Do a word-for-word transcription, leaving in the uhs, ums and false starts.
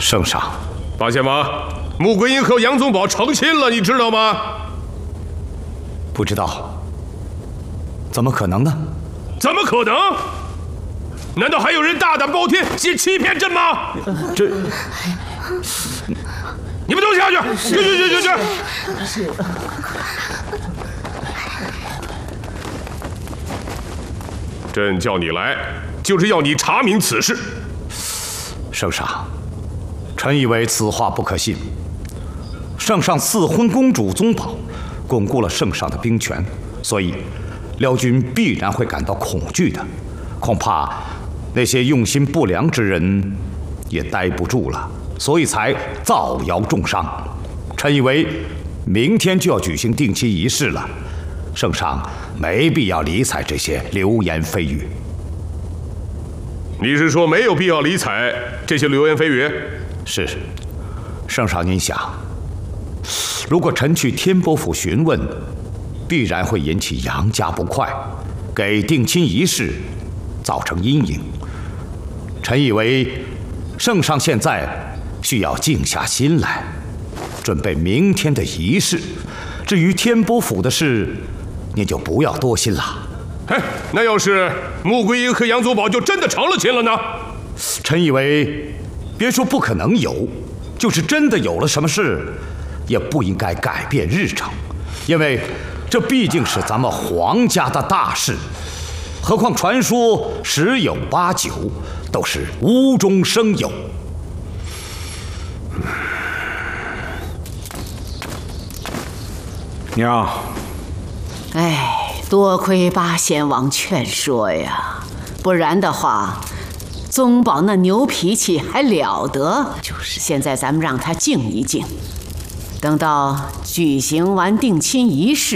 圣上， 八贤王，穆桂英和杨宗保成亲了，你知道吗？ 不知道。怎么可能呢？ 怎么可能？难道还有人大胆包天，欺欺骗朕吗？ 这， 你们都下去！去去去去去！ 是。 朕叫你来，就是要你查明此事。 圣上，臣以为此话不可信。圣上赐婚公主宗保，巩固了圣上的兵权，所以辽军必然会感到恐惧的。恐怕那些用心不良之人也待不住了，所以才造谣重伤。臣以为明天就要举行定亲仪式了，圣上没必要理睬这些流言蜚语。 你是说没有必要理睬这些流言蜚语？ 是。圣上，您想，如果臣去天波府询问，必然会引起杨家不快，给定亲仪式造成阴影。臣以为圣上现在需要静下心来，准备明天的仪式。至于天波府的事，您就不要多心了。 哎，那要是穆桂英和杨宗保就真的成了亲了呢？ 臣以为，别说不可能有，就是真的有了什么事，也不应该改变日程，因为这毕竟是咱们皇家的大事。何况传说十有八九都是无中生有。 娘， 哎，多亏八贤王劝说呀，不然的话，宗保那牛脾气还了得。就是，现在咱们让他静一静，等到举行完定亲仪式，